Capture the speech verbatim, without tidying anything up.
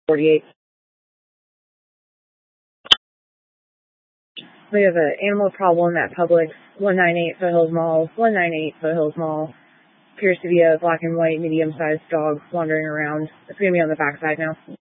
forty-eight. We have an animal problem at Publix, one ninety-eight Foothills Mall, one ninety-eight Foothills Mall. Appears to be a black and white medium-sized dog wandering around. It's going to be on the backside now.